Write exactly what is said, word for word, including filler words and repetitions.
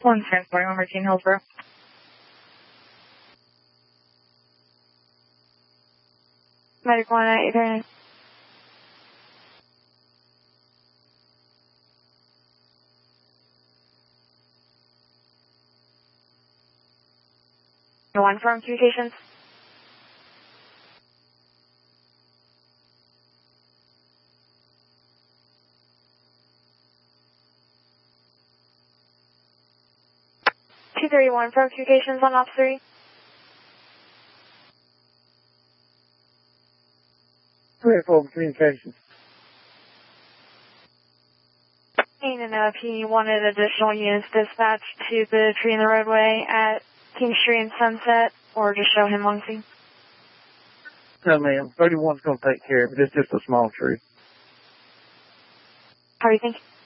One transporting on Martin Hillsborough. Medic one at eight thirty-nine. One from communications. two thirty-one from communications on ops three. three four communications. Ain't enough. He wanted additional units dispatched to the tree in the roadway at King Street and Sunset, or just show him on scene. No, ma'am. thirty-one's going to take care of it. It's just a small tree. How are you thinking?